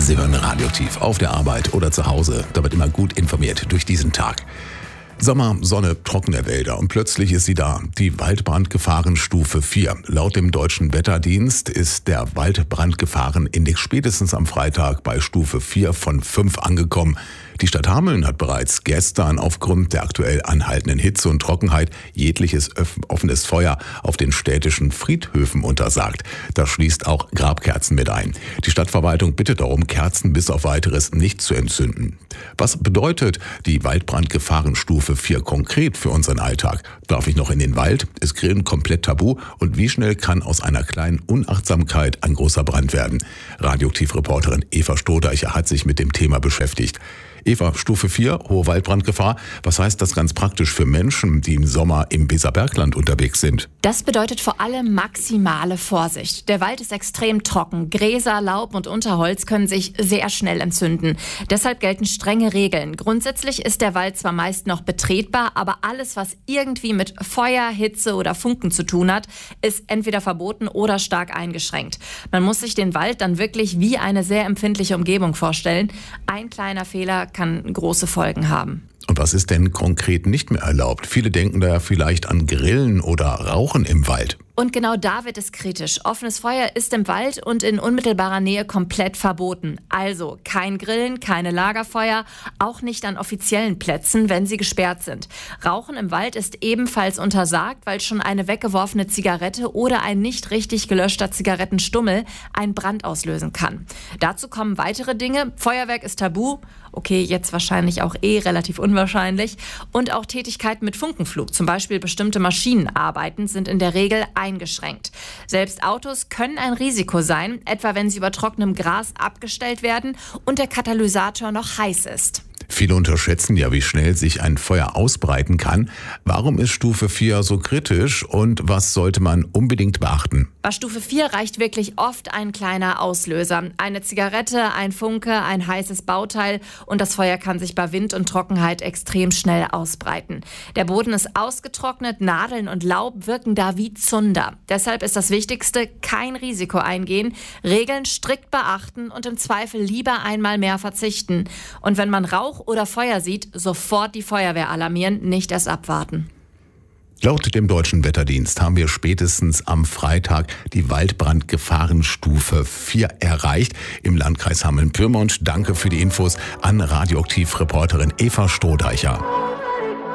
Sie hören Radioaktiv auf der Arbeit oder zu Hause. Da wird immer gut informiert durch diesen Tag. Sommer, Sonne, trockene Wälder und plötzlich ist sie da. Die Waldbrandgefahrenstufe 4. Laut dem Deutschen Wetterdienst ist der Waldbrandgefahrenindex spätestens am Freitag bei Stufe 4 von 5 angekommen. Die Stadt Hameln hat bereits gestern aufgrund der aktuell anhaltenden Hitze und Trockenheit jegliches offenes Feuer auf den städtischen Friedhöfen untersagt. Das schließt auch Grabkerzen mit ein. Die Stadtverwaltung bittet darum, Kerzen bis auf Weiteres nicht zu entzünden. Was bedeutet die Waldbrandgefahrenstufe 4 konkret für unseren Alltag? Darf ich noch in den Wald? Ist Grillen komplett tabu? Und wie schnell kann aus einer kleinen Unachtsamkeit ein großer Brand werden? Radioaktiv-Reporterin Eva Strohdeicher hat sich mit dem Thema beschäftigt. Eva, Stufe 4, hohe Waldbrandgefahr. Was heißt das ganz praktisch für Menschen, die im Sommer im Weserbergland unterwegs sind? Das bedeutet vor allem maximale Vorsicht. Der Wald ist extrem trocken. Gräser, Laub und Unterholz können sich sehr schnell entzünden. Deshalb gelten strenge Regeln. Grundsätzlich ist der Wald zwar meist noch betretbar, aber alles, was irgendwie mit Feuer, Hitze oder Funken zu tun hat, ist entweder verboten oder stark eingeschränkt. Man muss sich den Wald dann wirklich wie eine sehr empfindliche Umgebung vorstellen. Ein kleiner Fehler kann große Folgen haben. Und was ist denn konkret nicht mehr erlaubt? Viele denken da vielleicht an Grillen oder Rauchen im Wald. Und genau da wird es kritisch. Offenes Feuer ist im Wald und in unmittelbarer Nähe komplett verboten. Also kein Grillen, keine Lagerfeuer, auch nicht an offiziellen Plätzen, wenn sie gesperrt sind. Rauchen im Wald ist ebenfalls untersagt, weil schon eine weggeworfene Zigarette oder ein nicht richtig gelöschter Zigarettenstummel einen Brand auslösen kann. Dazu kommen weitere Dinge. Feuerwerk ist tabu. Okay, jetzt wahrscheinlich auch relativ unwahrscheinlich. Und auch Tätigkeiten mit Funkenflug, zum Beispiel bestimmte Maschinenarbeiten, sind in der Regel eingeschränkt. Selbst Autos können ein Risiko sein, etwa wenn sie über trockenem Gras abgestellt werden und der Katalysator noch heiß ist. Viele unterschätzen ja, wie schnell sich ein Feuer ausbreiten kann. Warum ist Stufe 4 so kritisch und was sollte man unbedingt beachten? Bei Stufe 4 reicht wirklich oft ein kleiner Auslöser. Eine Zigarette, ein Funke, ein heißes Bauteil und das Feuer kann sich bei Wind und Trockenheit extrem schnell ausbreiten. Der Boden ist ausgetrocknet, Nadeln und Laub wirken da wie Zunder. Deshalb ist das Wichtigste, kein Risiko eingehen, Regeln strikt beachten und im Zweifel lieber einmal mehr verzichten. Und wenn man Rauch oder Feuer sieht, sofort die Feuerwehr alarmieren, nicht erst abwarten. Laut dem Deutschen Wetterdienst haben wir spätestens am Freitag die Waldbrandgefahrenstufe 4 erreicht im Landkreis Hameln-Pyrmont. Danke für die Infos an Radioaktiv-Reporterin Eva Strohdeicher.